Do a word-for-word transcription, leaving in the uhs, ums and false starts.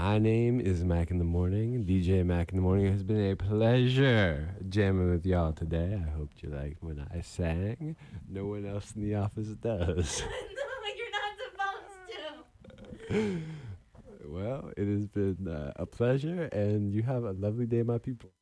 My name is Mac in the Morning. D J Mac in the Morning. It has been a pleasure jamming with y'all today. I hope you liked when I sang. No one else in the office does. No, you're not supposed to. Well, it has been uh, a pleasure, and you have a lovely day, my people.